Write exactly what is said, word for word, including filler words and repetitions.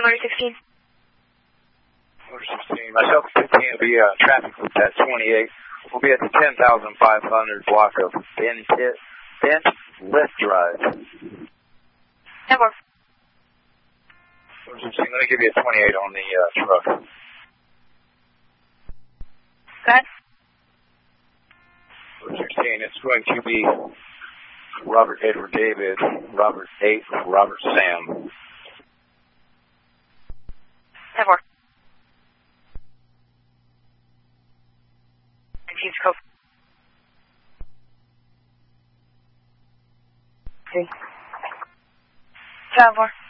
motor sixteen. Motor sixteen. Myself fifteen will be uh, traffic loop at twenty-eight. We'll be at the ten thousand five hundred block of Bent, Bent Lift Drive. ten four. Motor sixteen, let me give you a twenty-eight on the uh, truck. Go ahead. Motor sixteen, it's going to be Robert Edward David, Robert eight, Robert Sam. ten four. Confused code. Three. ten four.